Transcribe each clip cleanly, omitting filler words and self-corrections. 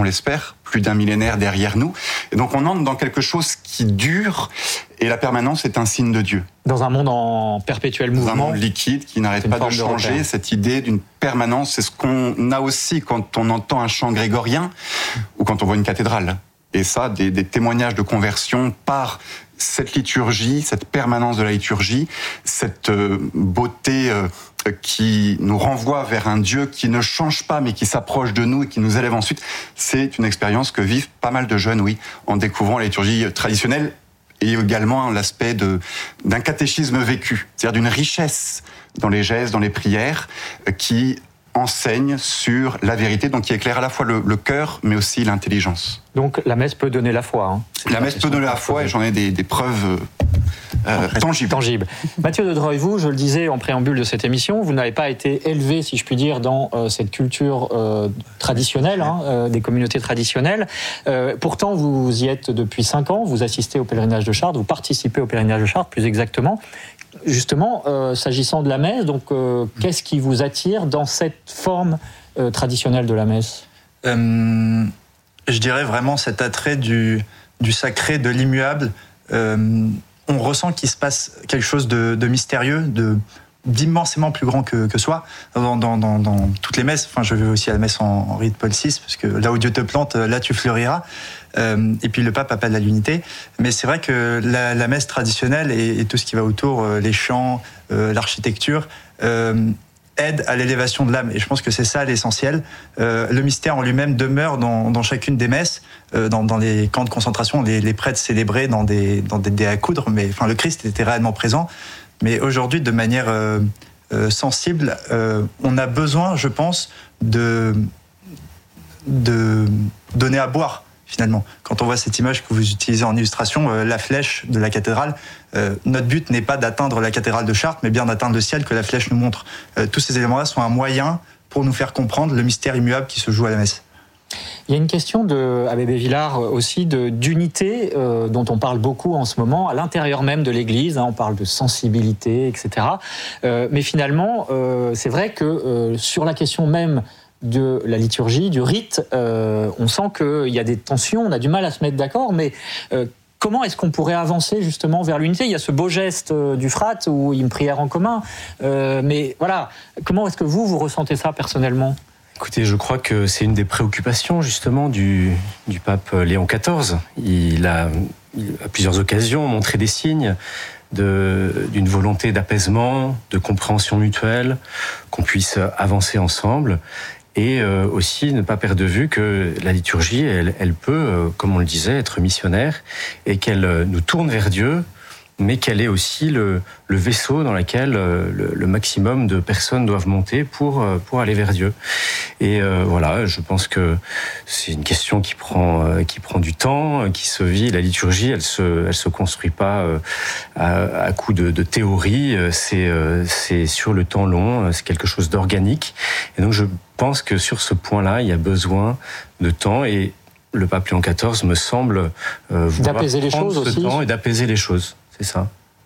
on l'espère, plus d'un millénaire derrière nous. Et donc on entre dans quelque chose qui dure, et la permanence est un signe de Dieu. Dans un monde en perpétuel mouvement. Dans un monde liquide qui n'arrête pas de changer, cette idée d'une permanence, c'est ce qu'on a aussi quand on entend un chant grégorien ou quand on voit une cathédrale. Et ça, des témoignages de conversion par cette liturgie, cette permanence de la liturgie, cette beauté qui nous renvoie vers un Dieu qui ne change pas, mais qui s'approche de nous et qui nous élève ensuite. C'est une expérience que vivent pas mal de jeunes, oui, en découvrant la liturgie traditionnelle et également l'aspect d'un catéchisme vécu, c'est-à-dire d'une richesse dans les gestes, dans les prières, qui enseigne sur la vérité, donc qui éclaire à la fois le cœur, mais aussi l'intelligence. Donc la messe peut donner la foi. La messe peut donner la foi, et j'en ai des preuves tangibles. Mathieu de Dreux, vous, je le disais en préambule de cette émission, vous n'avez pas été élevé, si je puis dire, dans cette culture traditionnelle, des communautés traditionnelles. Pourtant, vous y êtes depuis 5 ans, vous assistez au pèlerinage de Chartres, vous participez au pèlerinage de Chartres, plus exactement. Justement, s'agissant de la messe, donc, qu'est-ce qui vous attire dans cette forme traditionnelle de la messe ? Je dirais vraiment cet attrait du sacré, de l'immuable. On ressent qu'il se passe quelque chose de mystérieux, d'immensément plus grand que soi dans toutes les messes. Enfin, je vais aussi à la messe en rite Paul VI, parce que là où Dieu te plante, là tu fleuriras. Et puis le pape appelle à l'unité. Mais c'est vrai que la messe traditionnelle et tout ce qui va autour, les chants, l'architecture, aide à l'élévation de l'âme. Et je pense que c'est ça l'essentiel. Le mystère en lui-même demeure dans chacune des messes, dans les camps de concentration, les prêtres célébraient dans des dés à coudre, mais enfin, le Christ était réellement présent. Mais aujourd'hui, de manière sensible, on a besoin, je pense, de donner à boire, finalement. Quand on voit cette image que vous utilisez en illustration, la flèche de la cathédrale, notre but n'est pas d'atteindre la cathédrale de Chartres, mais bien d'atteindre le ciel que la flèche nous montre. Tous ces éléments-là sont un moyen pour nous faire comprendre le mystère immuable qui se joue à la messe. Il y a une question de Abbé Villard aussi d'unité dont on parle beaucoup en ce moment à l'intérieur même de l'Église. On parle de sensibilité, etc. Mais finalement, c'est vrai que sur la question même de la liturgie, du rite, on sent qu'il y a des tensions, on a du mal à se mettre d'accord, mais comment est-ce qu'on pourrait avancer justement vers l'unité ? Il y a ce beau geste du Frat où il y a une prière en commun, mais voilà, comment est-ce que vous ressentez ça personnellement ? Écoutez, je crois que c'est une des préoccupations justement du pape Léon XIV. Il a à plusieurs occasions montré des signes d'une volonté d'apaisement, de compréhension mutuelle, qu'on puisse avancer ensemble. Et aussi ne pas perdre de vue que la liturgie, elle peut, comme on le disait, être missionnaire et qu'elle nous tourne vers Dieu, mais qu'elle est aussi le vaisseau dans lequel le maximum de personnes doivent monter pour aller vers Dieu. Et voilà, je pense que c'est une question qui prend du temps, qui se vit. La liturgie, elle se construit pas à coup de théorie. C'est sur le temps long. C'est quelque chose d'organique. Et donc je pense que sur ce point-là, il y a besoin de temps et le pape Léon XIV me semble vouloir d'apaiser les choses aussi. Temps et d'apaiser les choses. C'est ça.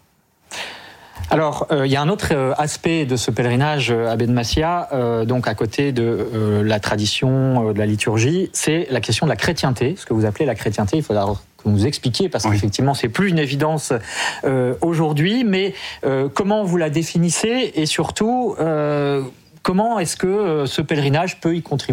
Alors, il y a un autre aspect de ce pèlerinage, Abbé de Massiat, donc à côté de la tradition de la liturgie, c'est la question de la chrétienté, ce que vous appelez la chrétienté. Il faudra que vous nous expliquiez, parce qu'effectivement, c'est plus une évidence aujourd'hui, mais comment vous la définissez et surtout, comment est-ce que ce pèlerinage peut y contribuer ?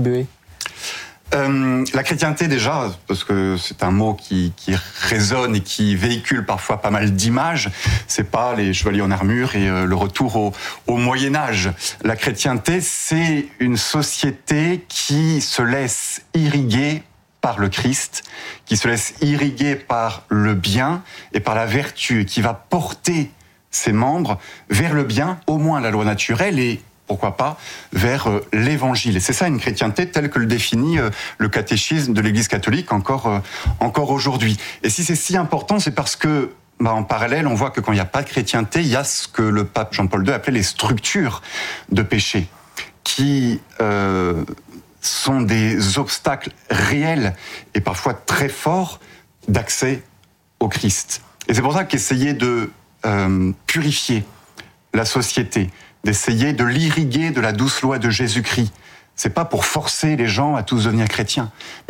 La chrétienté déjà, parce que c'est un mot qui résonne et qui véhicule parfois pas mal d'images, c'est pas les chevaliers en armure et le retour au Moyen-Âge. La chrétienté, c'est une société qui se laisse irriguer par le Christ, qui se laisse irriguer par le bien et par la vertu, et qui va porter ses membres vers le bien, au moins la loi naturelle, et pourquoi pas, vers l'évangile. Et c'est ça une chrétienté telle que le définit le catéchisme de l'Église catholique encore aujourd'hui. Et si c'est si important, c'est parce que, en parallèle, on voit que quand il n'y a pas de chrétienté, il y a ce que le pape Jean-Paul II appelait les structures de péché, qui sont des obstacles réels et parfois très forts d'accès au Christ. Et c'est pour ça qu'essayer de purifier la société, d'essayer de l'irriguer de la douce loi de Jésus-Christ, c'est pas pour forcer les gens à tous devenir chrétiens,